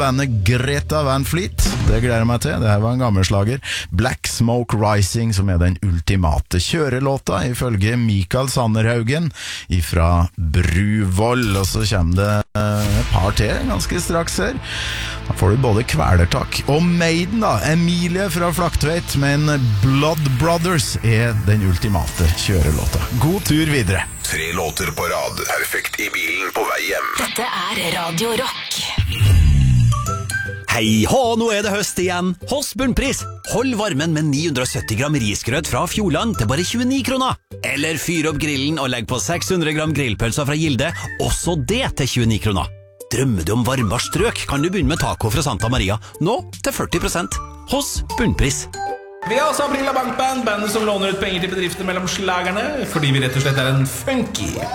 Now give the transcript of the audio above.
bandet Greta Van Fleet. Det gleder jeg meg til, det her var en gammel slager. Black Smoke Rising, som er den ultimate kjørelåta, ifølge Mikael Sanderhaugen, ifra Bruvoll. Og så kommer det et par til ganske straks her. Da får du både kvelertak og Maiden da, Emilie fra Flaktveit, men Blood Brothers er den ultimate kjørelåta. God tur videre. 3 låter på rad, perfekt i bilen på vei hjem. Dette er Radio Rock. Hei hå, nå er det høst igjen. Hos Bunnpris. Hold varmen med 970 gram risgrøt fra Fjordland til bare 29 kroner. Eller fyr opp grillen og legg på 600 gram grillpølser fra Gilde, også det til 29 kroner. Drømmer du om varmbar strøk, kan du begynne med taco fra Santa Maria, nå til 40%. Hos Bunnpris. Vi har også Aprila Bankband, bandet som låner ut penger til bedrifter mellom slagerne, fordi vi rett og slett er en funky